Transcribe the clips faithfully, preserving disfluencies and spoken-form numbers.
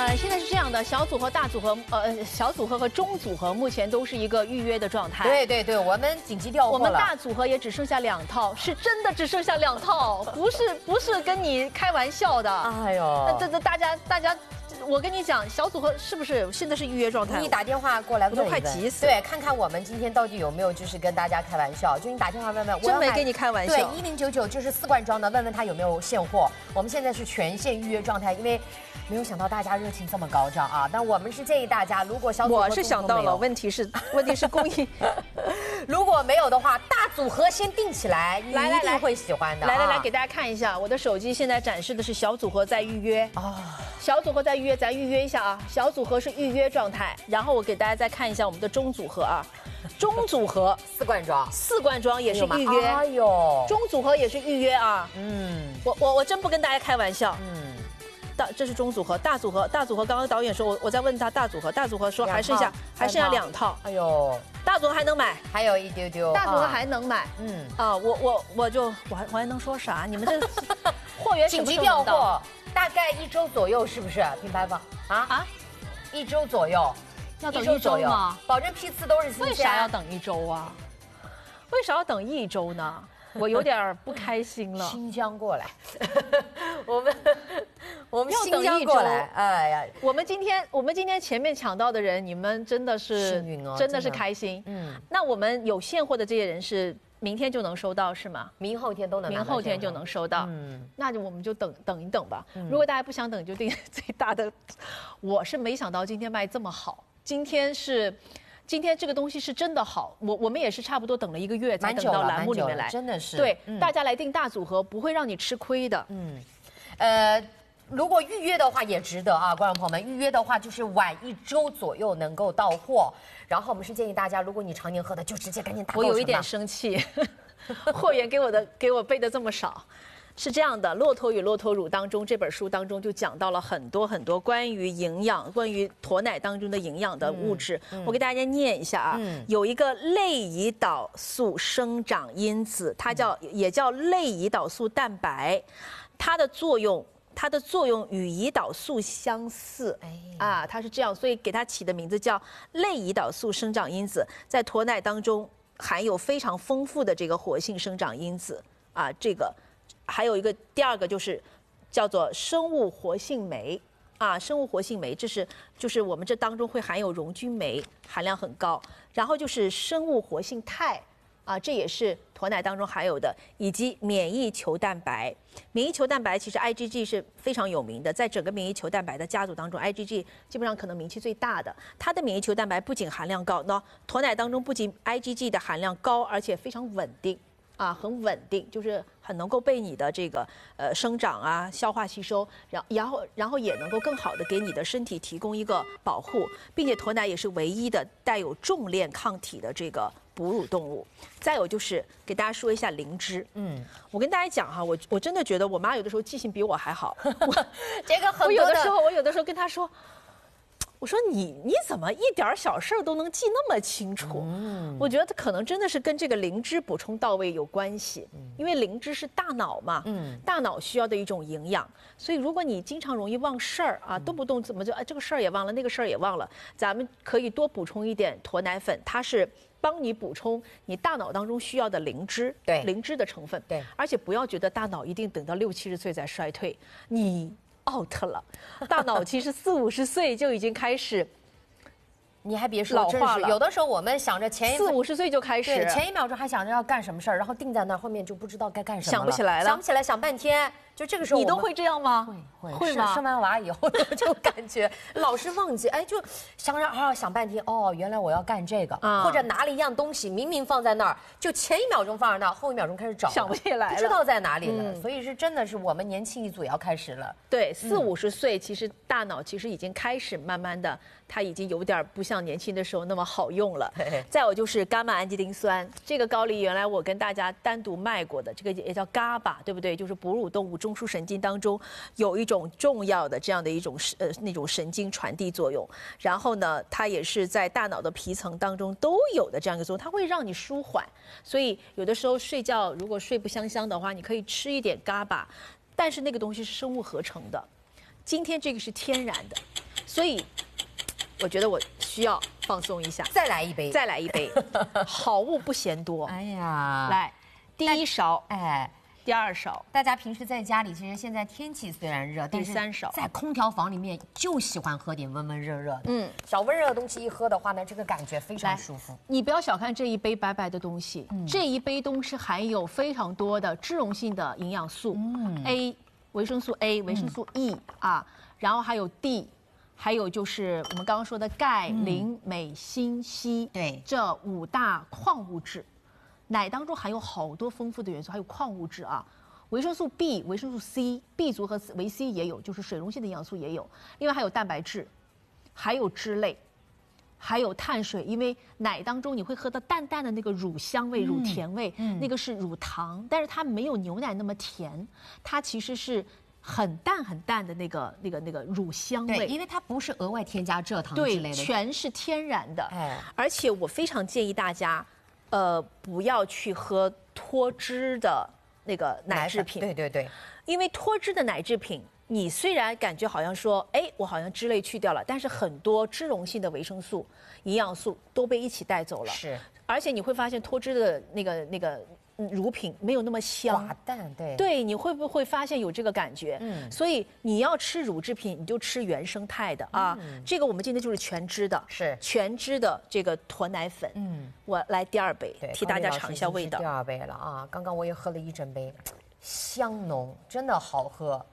呃，现在是这样的，小组和大组合，呃，小组合和中组合目前都是一个预约的状态。 对对对，我们紧急调货了。 我们大组合也只剩下两套，是真的只剩下两套，不是不是跟你开玩笑的。 哎呦， 那这这大家大家。 我跟你讲，小组合是不是现在是预约状态？ 你打电话过来问一问， 我都快急死了。 对，看看我们今天到底有没有就是跟大家开玩笑，就你打电话问问， 真没跟你开玩笑。 对，一零九九就是四罐装的，问问他有没有现货。我们现在是全线预约状态，因为没有想到大家热情这么高涨啊！但我们是建议大家，如果小组合我是想到了，问题是问题是供应， 如果没有的话，大组合先定起来，你来来一定会喜欢的。 来来来，给大家看一下，我的手机现在展示的是小组合在预约啊，小组合在预约，咱预约一下啊。 小组合是预约状态，然后我给大家再看一下我们的中组合啊，中组合四罐装， 四罐装也是预约， 哎呦， 中组合也是预约啊， 嗯， 我我我真不跟大家开玩笑， 嗯， 大这是中组合，大组合大组合，刚刚导演说我我在问他大组合，大组合说还剩下还剩下两套， 哎呦， 大组合还能买， 还有一丢丢， 大组合还能买，嗯啊，我我我就我还我还能说啥？你们这货源紧急调货。 大概一周左右，是不是？品牌方啊啊，一周左右， 要等一周吗？ 保证批次都是新鲜。 为啥要等一周啊？为啥要等一周呢？我有点不开心了。 新疆过来，我们我们新疆过来，哎呀， 我们今天我们今天前面抢到的人，你们真的是幸运哦， 真的是开心。嗯，那我们有现货的这些人是。 明天就能收到是吗？ 明后天都能， 明后天就能收到。嗯，那就我们就等等一等吧。嗯、如果大家不想等，就定最大的。我是没想到今天卖这么好，今天是，今天这个东西是真的好。我我们也是差不多等了一个月才等到栏目里面来， 真的是。 对，嗯、大家来订大组合不会让你吃亏的。嗯， 呃。 如果预约的话也值得啊，观众朋友们，预约的话就是晚一周左右能够到货。然后我们是建议大家，如果你常年喝的，就直接赶紧打。 我有一点生气，货源给我的给我备的这么少。是这样的，《骆驼与骆驼乳》当中这本书当中就讲到了很多很多关于营养、关于驼奶当中的营养的物质。嗯嗯、我给大家念一下啊，嗯、有一个类胰岛素生长因子，它叫、嗯、也叫类胰岛素蛋白，它的作用。 它的作用与胰岛素相似，哎啊，它是这样，所以给它起的名字叫类胰岛素生长因子，在驼奶当中含有非常丰富的这个活性生长因子啊，这个还有一个第二个就是叫做生物活性酶啊，生物活性酶这是就是我们这当中会含有溶菌酶，含量很高，然后就是生物活性肽。 啊，这也是驼奶当中含有的，以及免疫球蛋白。免疫球蛋白其实 I G G 是非常有名的，在整个免疫球蛋白的家族当中 ，I G G 基本上可能名气最大的。它的免疫球蛋白不仅含量高，那驼奶当中不仅 I G G 的含量高，而且非常稳定。 啊，很稳定，就是很能够被你的这个呃生长啊、消化吸收，然然后然后也能够更好的给你的身体提供一个保护，并且驼奶也是唯一的带有重链抗体的这个哺乳动物。再有就是给大家说一下灵芝，嗯，我跟大家讲哈，我我真的觉得我妈有的时候记性比我还好，我这个很我有的时候我有的时候跟她说。 我说你你怎么一点小事都能记那么清楚？嗯，我觉得可能真的是跟这个灵芝补充到位有关系，嗯、因为灵芝是大脑嘛，嗯，大脑需要的一种营养，所以如果你经常容易忘事儿啊，动不动怎么就啊这个事儿也忘了，那个事儿也忘了，咱们可以多补充一点驼奶粉，它是帮你补充你大脑当中需要的灵芝， 对， 灵芝的成分， 对， 而且不要觉得大脑一定等到六七十岁再衰退，你。 out 了，大脑其实四五十岁就已经开始， 你还别说老化了。 有的时候我们想着前一四五十岁就开始， 对，前一秒钟还想着要干什么事儿，然后定在那儿，后面就不知道该干什么了， 想不起来了， 想不起来，想半天。就这个时候， 你都会这样吗？ 会会会吗？ 生完娃以后就感觉老是忘记，哎，就想着啊想半天，哦，原来我要干这个，或者拿了一样东西，明明放在那儿，就前一秒钟放在那儿，后一秒钟开始找， 想不起来了， 不知道在哪里了。所以是真的是我们年轻一族也要开始了。 对，四五十岁其实大脑其实已经开始慢慢的，它已经有点不像年轻的时候那么好用了。再有就是伽马氨基丁酸，这个高丽原来我跟大家单独卖过的，这个也叫 G A B A， 对不对？就是哺乳动物中枢神经当中。 中有一种重要的这样的一种呃那种神经传递作用，然后呢，它也是在大脑的皮层当中都有的这样一个作用，它会让你舒缓。所以有的时候睡觉如果睡不香香的话，你可以吃一点 G A B A， 但是那个东西是生物合成的。今天这个是天然的， 所以我觉得我需要放松一下， 再来一杯， 再来一杯，好物不嫌多。 哎呀， 来，第一勺， 哎。 第二勺， 大家平时在家里，其实现在天气虽然热， 第三勺， 在空调房里面就喜欢喝点温温热热的。嗯，小温热的东西一喝的话呢，这个感觉非常舒服。 你不要小看这一杯白白的东西，嗯、这一杯东西含有非常多的脂溶性的营养素、嗯、，A 维生素 A、维生素 E、嗯、啊，然后还有 D。还有就是我们刚刚说的钙、磷、镁、锌、硒， 对， 这五大矿物质。奶当中含有好多丰富的元素，还有矿物质啊，维生素 B、维生素 C、B 族和维 C 也有，就是水溶性的营养素也有。另外还有蛋白质，还有脂类，还有碳水。因为奶当中你会喝到淡淡的那个乳香味、乳甜味，嗯、那个是乳糖，但是它没有牛奶那么甜，它其实是很淡很淡的那个那个那个乳香味。 对，因为它不是额外添加蔗糖之类的， 对，全是天然的。 哎， 而且我非常建议大家。呃，不要去喝脱脂的那个奶制品。 对对对， 因为脱脂的奶制品，你虽然感觉好像说，哎，我好像脂类去掉了，但是很多脂溶性的维生素、营养素都被一起带走了。 是， 而且你会发现脱脂的那个那个乳品没有那么香， 寡淡。对对，你会不会发现有这个感觉？嗯，所以你要吃乳制品，你就吃原生态的啊。嗯、这个我们今天就是全脂的， 是全脂的这个驼奶粉。嗯，我来第二杯，替大家尝一下味道。 第二杯了啊！刚刚我也喝了一整杯，香浓，真的好喝。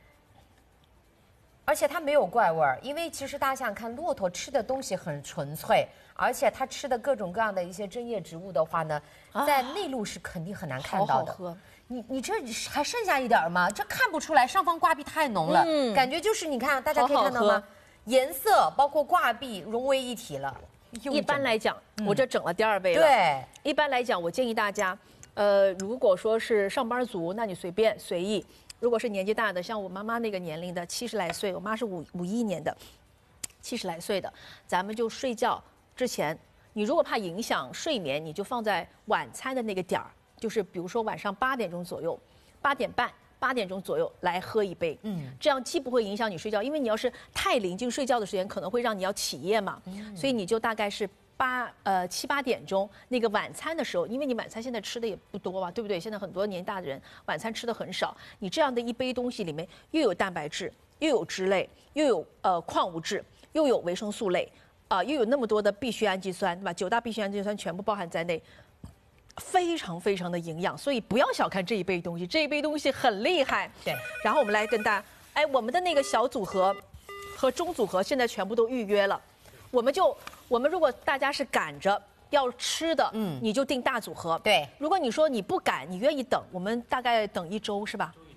而且它没有怪味儿，因为其实大家想想看，骆驼吃的东西很纯粹，而且它吃的各种各样的一些针叶植物的话呢，在内陆是肯定很难看到的。 好好喝。 你你这还剩下一点吗？这看不出来，上方挂壁太浓了，嗯、感觉就是你看，大家可以看到吗？好好颜色包括挂壁融为一体了。 一般来讲，嗯、我这整了第二杯了。 对， 一般来讲，我建议大家，呃，如果说是上班族，那你随便随意。如果是年纪大的，像我妈妈那个年龄的，七十来岁，我妈是五五一年的，七十来岁的，咱们就睡觉之前，你如果怕影响睡眠，你就放在晚餐的那个点儿，就是比如说晚上八点钟左右，八点半、八点钟左右来喝一杯，嗯，这样既不会影响你睡觉，因为你要是太临近睡觉的时间，可能会让你要起夜嘛，嗯、所以你就大概是。八呃七八点钟那个晚餐的时候，因为你晚餐现在吃的也不多吧，对不对？现在很多年大的人晚餐吃的很少，你这样的一杯东西里面又有蛋白质，又有脂类，又有呃矿物质，又有维生素类，啊、呃，又有那么多的必需氨基酸，对吧？九大必需氨基酸全部包含在内，非常非常的营养，所以不要小看这一杯东西，这一杯东西很厉害。 对， 然后我们来跟大家，哎，我们的那个小组合和中组合现在全部都预约了。我们就，我们如果大家是赶着要吃的，嗯，你就订大组合。 对， 如果你说你不赶，你愿意等，我们大概等一周是吧？